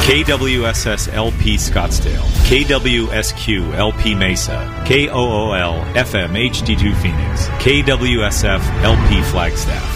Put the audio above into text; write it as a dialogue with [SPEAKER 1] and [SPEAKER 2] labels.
[SPEAKER 1] KWSS LP Scottsdale, KWSQ LP Mesa, KOOL FM HD2 Phoenix, KWSF LP Flagstaff.